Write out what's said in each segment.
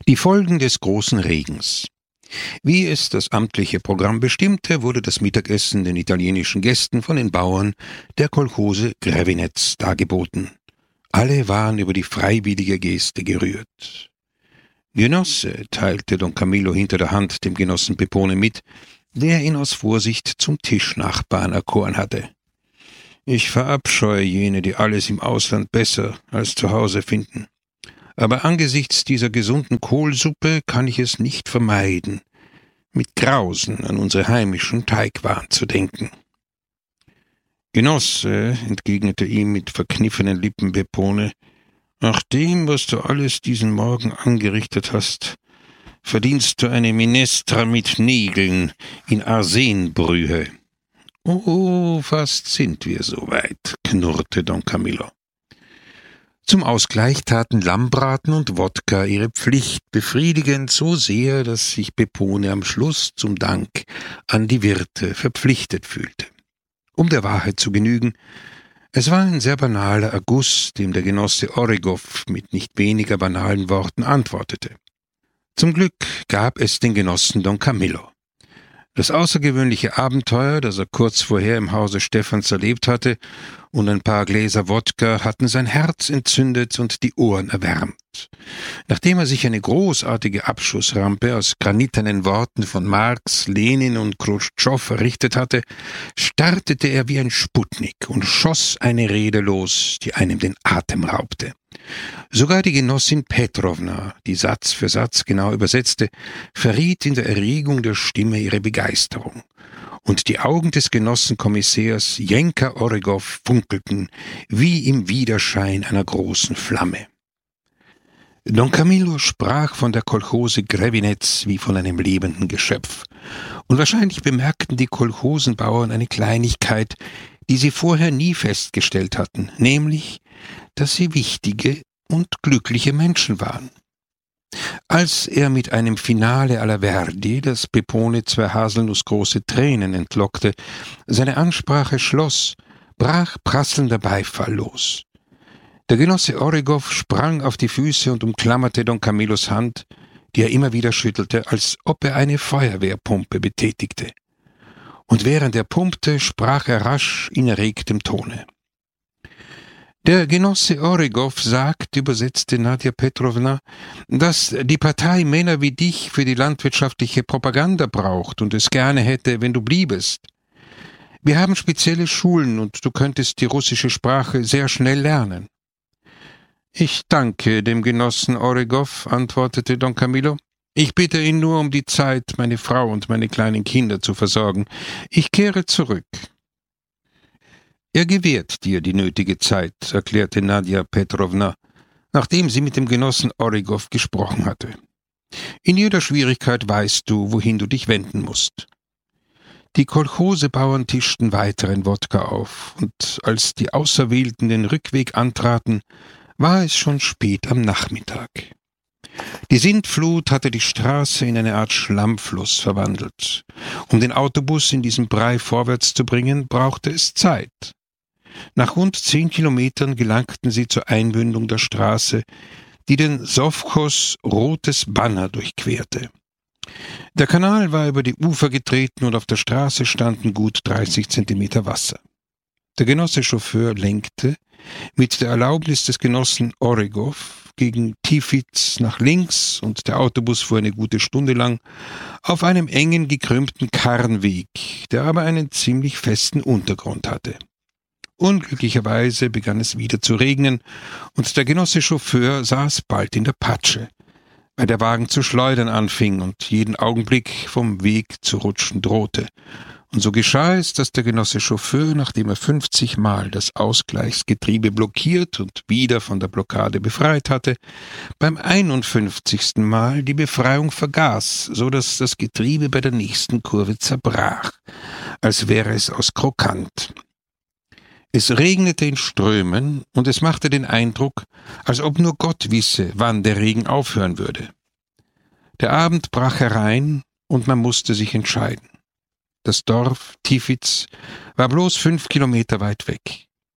Die Folgen des großen Regens. Wie es das amtliche Programm bestimmte, wurde das Mittagessen den italienischen Gästen von den Bauern der Kolchose Grevinez dargeboten. Alle waren über die freiwillige Geste gerührt. »Genosse«, teilte Don Camillo hinter der Hand dem Genossen Pepone mit, der ihn aus Vorsicht zum Tischnachbarn erkoren hatte. »Ich verabscheue jene, die alles im Ausland besser als zu Hause finden. Aber angesichts dieser gesunden Kohlsuppe kann ich es nicht vermeiden, mit Grausen an unsere heimischen Teigwaren zu denken.« »Genosse«, entgegnete ihm mit verkniffenen Lippen Pepone, »nach dem, was du alles diesen Morgen angerichtet hast, verdienst du eine Minestra mit Nägeln in Arsenbrühe.« »Oh, fast sind wir soweit«, knurrte Don Camillo. Zum Ausgleich taten Lammbraten und Wodka ihre Pflicht befriedigend so sehr, dass sich Pepone am Schluss zum Dank an die Wirte verpflichtet fühlte. Um der Wahrheit zu genügen, es war ein sehr banaler Erguss, dem der Genosse Origoff mit nicht weniger banalen Worten antwortete. Zum Glück gab es den Genossen Don Camillo. Das außergewöhnliche Abenteuer, das er kurz vorher im Hause Stephans erlebt hatte, und ein paar Gläser Wodka hatten sein Herz entzündet und die Ohren erwärmt. Nachdem er sich eine großartige Abschussrampe aus granitenen Worten von Marx, Lenin und Chruschtschow errichtet hatte, startete er wie ein Sputnik und schoss eine Rede los, die einem den Atem raubte. Sogar die Genossin Petrovna, die Satz für Satz genau übersetzte, verriet in der Erregung der Stimme ihre Begeisterung. Und die Augen des Genossenkommissärs Jenka Origoff funkelten wie im Widerschein einer großen Flamme. Don Camillo sprach von der Kolchose Grevinez wie von einem lebenden Geschöpf. Und wahrscheinlich bemerkten die Kolchosenbauern eine Kleinigkeit, die sie vorher nie festgestellt hatten, nämlich, dass sie wichtige und glückliche Menschen waren. Als er mit einem Finale alla Verdi, das Pepone 2 haselnussgroße Tränen entlockte, seine Ansprache schloss, brach prasselnder Beifall los. Der Genosse Origoff sprang auf die Füße und umklammerte Don Camillos Hand, die er immer wieder schüttelte, als ob er eine Feuerwehrpumpe betätigte. Und während er pumpte, sprach er rasch in erregtem Tone. »Der Genosse Origoff sagt«, übersetzte Nadja Petrovna, »dass die Partei Männer wie dich für die landwirtschaftliche Propaganda braucht und es gerne hätte, wenn du bliebest. Wir haben spezielle Schulen und du könntest die russische Sprache sehr schnell lernen.« »Ich danke dem Genossen Origoff«, antwortete Don Camillo. »Ich bitte ihn nur um die Zeit, meine Frau und meine kleinen Kinder zu versorgen. Ich kehre zurück.« »Er gewährt dir die nötige Zeit«, erklärte Nadja Petrovna, nachdem sie mit dem Genossen Origoff gesprochen hatte. »In jeder Schwierigkeit weißt du, wohin du dich wenden musst.« Die Kolchosebauern tischten weiteren Wodka auf, und als die Auserwählten den Rückweg antraten, war es schon spät am Nachmittag. Die Sintflut hatte die Straße in eine Art Schlammfluss verwandelt. Um den Autobus in diesem Brei vorwärts zu bringen, brauchte es Zeit. Nach rund 10 Kilometern gelangten sie zur Einmündung der Straße, die den Sowchos Rotes Banner durchquerte. Der Kanal war über die Ufer getreten und auf der Straße standen gut 30 Zentimeter Wasser. Der Genosse Chauffeur lenkte, mit der Erlaubnis des Genossen Origoff, gegen Tifitz nach links, und der Autobus fuhr eine gute Stunde lang auf einem engen, gekrümmten Karrenweg, der aber einen ziemlich festen Untergrund hatte. Unglücklicherweise begann es wieder zu regnen, und der Genosse Chauffeur saß bald in der Patsche, weil der Wagen zu schleudern anfing und jeden Augenblick vom Weg zu rutschen drohte. Und so geschah es, dass der Genosse Chauffeur, nachdem er 50 Mal das Ausgleichsgetriebe blockiert und wieder von der Blockade befreit hatte, beim 51. Mal die Befreiung vergaß, so dass das Getriebe bei der nächsten Kurve zerbrach, als wäre es aus Krokant. Es regnete in Strömen, und es machte den Eindruck, als ob nur Gott wisse, wann der Regen aufhören würde. Der Abend brach herein, und man musste sich entscheiden. Das Dorf Tifitz war bloß 5 Kilometer weit weg.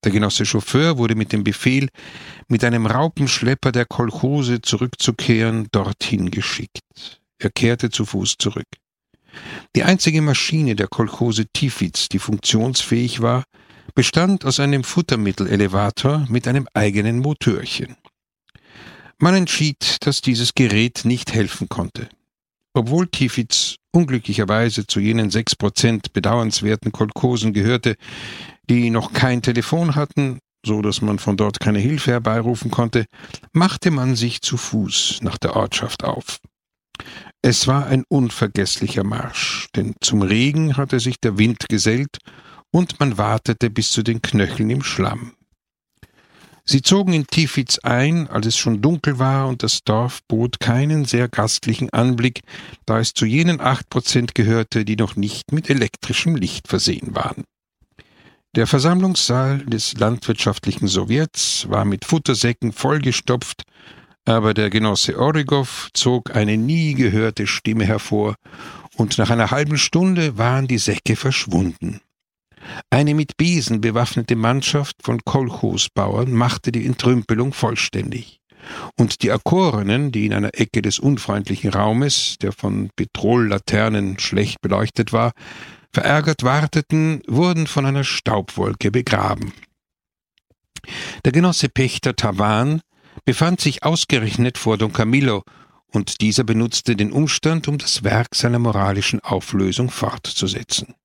Der Genosse Chauffeur wurde mit dem Befehl, mit einem Raupenschlepper der Kolchose zurückzukehren, dorthin geschickt. Er kehrte zu Fuß zurück. Die einzige Maschine der Kolchose Tifitz, die funktionsfähig war, bestand aus einem Futtermittelelevator mit einem eigenen Motörchen. Man entschied, dass dieses Gerät nicht helfen konnte. Obwohl Tifitz unglücklicherweise zu jenen 6% bedauernswerten Kolchosen gehörte, die noch kein Telefon hatten, so dass man von dort keine Hilfe herbeirufen konnte, machte man sich zu Fuß nach der Ortschaft auf. Es war ein unvergesslicher Marsch, denn zum Regen hatte sich der Wind gesellt und man watete bis zu den Knöcheln im Schlamm. Sie zogen in Tifitz ein, als es schon dunkel war, und das Dorf bot keinen sehr gastlichen Anblick, da es zu jenen 8% gehörte, die noch nicht mit elektrischem Licht versehen waren. Der Versammlungssaal des landwirtschaftlichen Sowjets war mit Futtersäcken vollgestopft, aber der Genosse Origow zog eine nie gehörte Stimme hervor, und nach einer halben Stunde waren die Säcke verschwunden. Eine mit Besen bewaffnete Mannschaft von Kolchosbauern machte die Entrümpelung vollständig, und die Erkorenen, die in einer Ecke des unfreundlichen Raumes, der von Petrollaternen schlecht beleuchtet war, verärgert warteten, wurden von einer Staubwolke begraben. Der Genosse Pächter Tavan befand sich ausgerechnet vor Don Camillo, und dieser benutzte den Umstand, um das Werk seiner moralischen Auflösung fortzusetzen.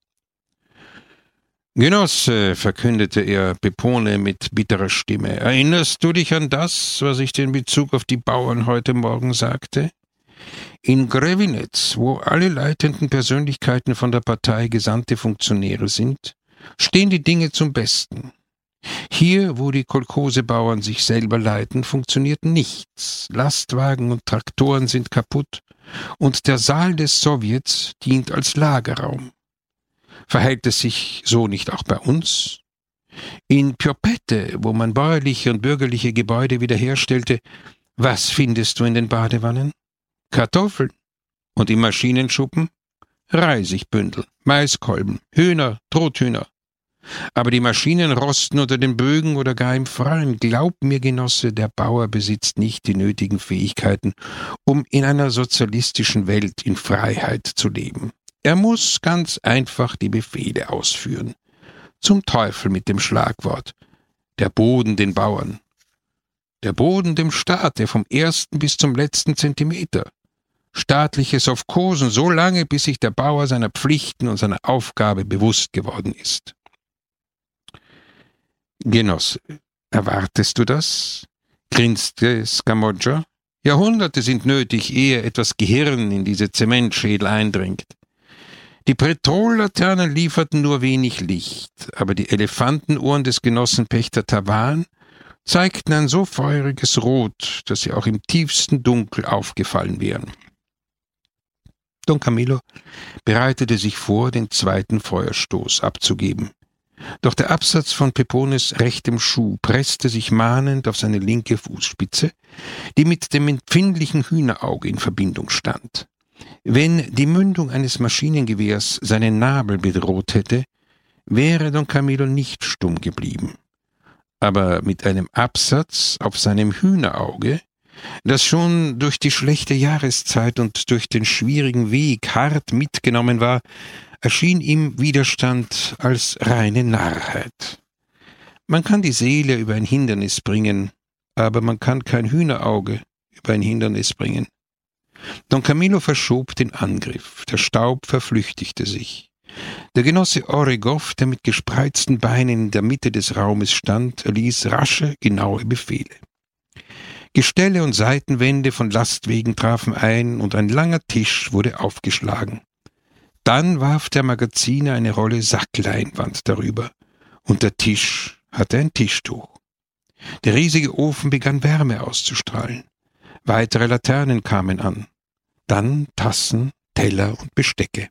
»Genosse«, verkündete er Pepone mit bitterer Stimme, »erinnerst du dich an das, was ich dir in Bezug auf die Bauern heute Morgen sagte? In Grevinez, wo alle leitenden Persönlichkeiten von der Partei gesandte Funktionäre sind, stehen die Dinge zum Besten. Hier, wo die Kolchosebauern sich selber leiten, funktioniert nichts. Lastwagen und Traktoren sind kaputt, und der Saal des Sowjets dient als Lagerraum. Verhält es sich so nicht auch bei uns? In Pjopette, wo man bäuerliche und bürgerliche Gebäude wiederherstellte, was findest du in den Badewannen? Kartoffeln. Und im Maschinenschuppen? Reisigbündel, Maiskolben, Hühner, Truthühner. Aber die Maschinen rosten unter den Bögen oder gar im Freien. Glaub mir, Genosse, der Bauer besitzt nicht die nötigen Fähigkeiten, um in einer sozialistischen Welt in Freiheit zu leben. Er muss ganz einfach die Befehle ausführen. Zum Teufel mit dem Schlagwort. Der Boden den Bauern. Der Boden dem Staate vom ersten bis zum letzten Zentimeter. Staatliche Sowchosen so lange, bis sich der Bauer seiner Pflichten und seiner Aufgabe bewusst geworden ist. Genosse, erwartest du das? Grinste Scamoggia. Jahrhunderte sind nötig, ehe etwas Gehirn in diese Zementschädel eindringt. Die Petrollaternen lieferten nur wenig Licht, aber die Elefantenohren des Genossen Pächter Tavan zeigten ein so feuriges Rot, dass sie auch im tiefsten Dunkel aufgefallen wären. Don Camillo bereitete sich vor, den zweiten Feuerstoß abzugeben. Doch der Absatz von Pepones rechtem Schuh presste sich mahnend auf seine linke Fußspitze, die mit dem empfindlichen Hühnerauge in Verbindung stand. Wenn die Mündung eines Maschinengewehrs seinen Nabel bedroht hätte, wäre Don Camillo nicht stumm geblieben. Aber mit einem Absatz auf seinem Hühnerauge, das schon durch die schlechte Jahreszeit und durch den schwierigen Weg hart mitgenommen war, erschien ihm Widerstand als reine Narrheit. Man kann die Seele über ein Hindernis bringen, aber man kann kein Hühnerauge über ein Hindernis bringen. Don Camillo verschob den Angriff, der Staub verflüchtigte sich. Der Genosse Origow, der mit gespreizten Beinen in der Mitte des Raumes stand, erließ rasche, genaue Befehle. Gestelle und Seitenwände von Lastwegen trafen ein und ein langer Tisch wurde aufgeschlagen. Dann warf der Magaziner eine Rolle Sackleinwand darüber, und der Tisch hatte ein Tischtuch. Der riesige Ofen begann Wärme auszustrahlen. Weitere Laternen kamen an, dann Tassen, Teller und Bestecke.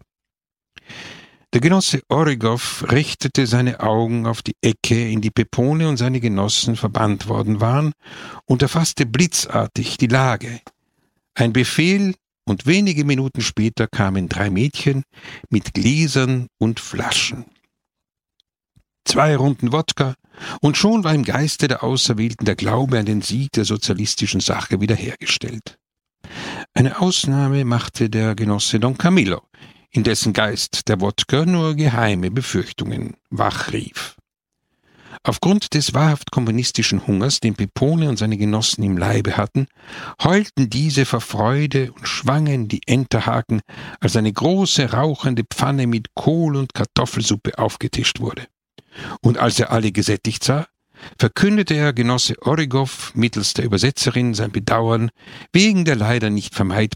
Der Genosse Origow richtete seine Augen auf die Ecke, in die Pepone und seine Genossen verbannt worden waren, und erfasste blitzartig die Lage. Ein Befehl, und wenige Minuten später kamen 3 Mädchen mit Gläsern und Flaschen. 2 Runden Wodka Und schon war im Geiste der Auserwählten der Glaube an den Sieg der sozialistischen Sache wiederhergestellt. Eine Ausnahme machte der Genosse Don Camillo, in dessen Geist der Wodka nur geheime Befürchtungen wachrief. Aufgrund des wahrhaft kommunistischen Hungers, den Pepone und seine Genossen im Leibe hatten, heulten diese vor Freude und schwangen die Enterhaken, als eine große rauchende Pfanne mit Kohl- und Kartoffelsuppe aufgetischt wurde. Und als er alle gesättigt sah, verkündete er Genosse Origow mittels der Übersetzerin sein Bedauern wegen der leider nicht